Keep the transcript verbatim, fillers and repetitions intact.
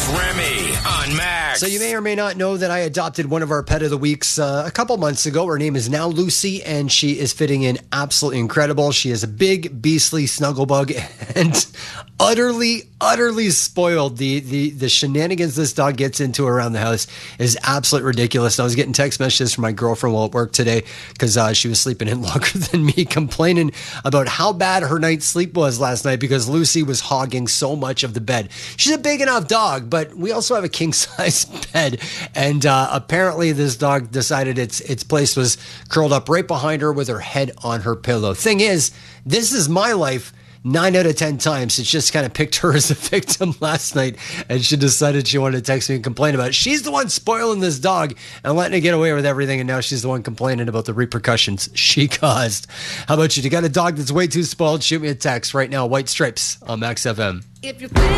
Remy on Max. So you may or may not know that I adopted one of our pet of the weeks uh, a couple months ago. Her name is now Lucy, and she is fitting in absolutely incredible. She is a big, beastly snugglebug and utterly, utterly spoiled. The, the, the shenanigans this dog gets into around the house is absolutely ridiculous. And I was getting text messages from my girlfriend while at work today because uh, she was sleeping in longer than me, complaining about how bad her night's sleep was last night because Lucy was hogging so much of the bed. She's a big enough dog, but we also have a king-size bed, and uh, apparently this dog decided its its place was curled up right behind her with her head on her pillow. Thing is, this is my life nine out of ten times. It's just kind of picked her as a victim last night, and she decided she wanted to text me and complain about it. She's the one spoiling this dog and letting it get away with everything, and now she's the one complaining about the repercussions she caused. How about you? You got a dog that's way too spoiled? Shoot me a text right now. White Stripes on Max F M. If you're